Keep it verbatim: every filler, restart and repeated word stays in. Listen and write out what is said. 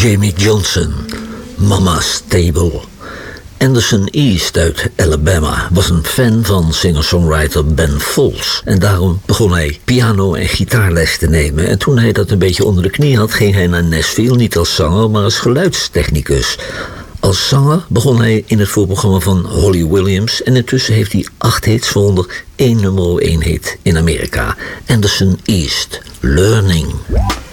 Jamie Johnson, Mama's Table. Anderson East uit Alabama was een fan van singer-songwriter Ben Folds. En daarom begon hij piano- en gitaarles te nemen. En toen hij dat een beetje onder de knie had, ging hij naar Nashville, niet als zanger, maar als geluidstechnicus. Als zanger begon hij in het voorprogramma van Holly Williams. En intussen heeft hij acht hits, waaronder één nummer één hit in Amerika. Anderson East, Learning.